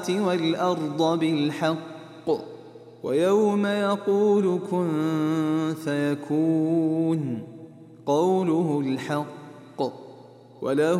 والأرض بالحق ويوم يقول كن فيكون قوله الحق وله